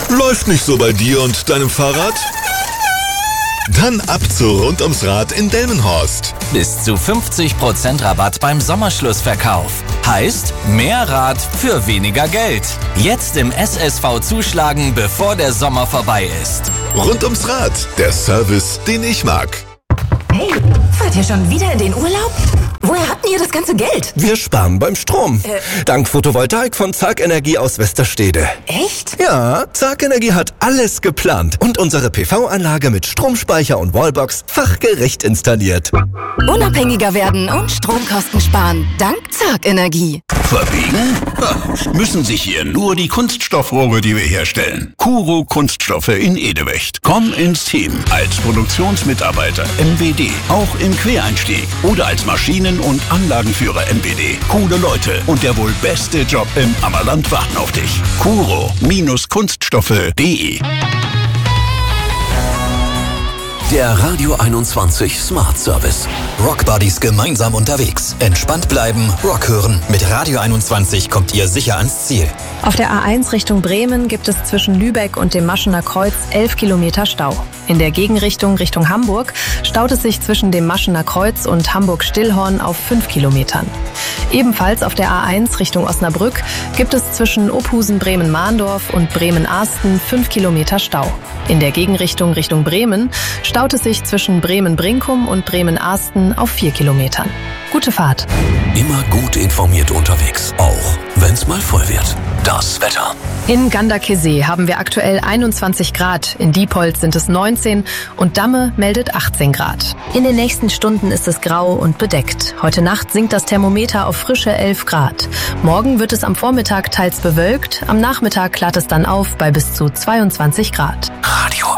Läuft nicht so bei dir und deinem Fahrrad? Dann ab zu Rund ums Rad in Delmenhorst. Bis zu 50% Rabatt beim Sommerschlussverkauf. Heißt, mehr Rad für weniger Geld. Jetzt im SSV zuschlagen, bevor der Sommer vorbei ist. Rund ums Rad, der Service, den ich mag. Hey, fahrt ihr schon wieder in den Urlaub? Woher habt ihr das ganze Geld? Wir sparen beim Strom. Dank Photovoltaik von Zark Energie aus Westerstede. Echt? Ja, Zark Energie hat alles geplant und unsere PV-Anlage mit Stromspeicher und Wallbox fachgerecht installiert. Unabhängiger werden und Stromkosten sparen. Dank Zark Energie. Verbiegen? Müssen sich hier nur die Kunststoffrohre, die wir herstellen. Kuro Kunststoffe in Edewecht. Komm ins Team als Produktionsmitarbeiter MWD, auch im Quereinstieg oder als Maschinen- und Anlagenführer MWD. Coole Leute und der wohl beste Job im Ammerland warten auf dich. Kuro-Kunststoffe.de. Der Radio 21 Smart Service. Rock Buddies gemeinsam unterwegs. Entspannt bleiben, Rock hören. Mit Radio 21 kommt ihr sicher ans Ziel. Auf der A1 Richtung Bremen gibt es zwischen Lübeck und dem Maschener Kreuz 11 Kilometer Stau. In der Gegenrichtung Richtung Hamburg staut es sich zwischen dem Maschener Kreuz und Hamburg-Stillhorn auf 5 Kilometern. Ebenfalls auf der A1 Richtung Osnabrück gibt es zwischen Ophusen-Bremen-Mahndorf und Bremen-Arsten 5 Kilometer Stau. In der Gegenrichtung Richtung Bremen staut es sich zwischen Bremen-Brinkum und Bremen-Arsten auf 4 Kilometern. Gute Fahrt. Immer gut informiert unterwegs, auch wenn's mal voll wird. Das Wetter. In Gandakesee haben wir aktuell 21 Grad, in Diepholz sind es 19 und Damme meldet 18 Grad. In den nächsten Stunden ist es grau und bedeckt. Heute Nacht sinkt das Thermometer auf frische 11 Grad. Morgen wird es am Vormittag teils bewölkt, am Nachmittag klart es dann auf bei bis zu 22 Grad. Radio